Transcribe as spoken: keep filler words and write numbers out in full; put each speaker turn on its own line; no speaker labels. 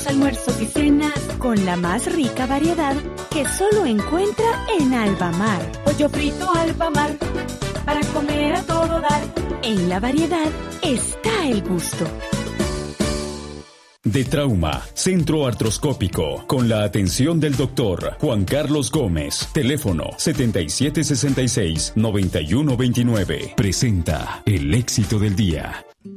almuerzos y cenas con la más rica variedad que solo encuentra en Albamar. Pollo frito Albamar, para comer a todo dar. En la variedad está el gusto.
De Trauma, Centro Artroscópico, con la atención del doctor Juan Carlos Gómez. Teléfono setenta y siete sesenta y seis, noventa y uno veintinueve. Presenta el éxito del día.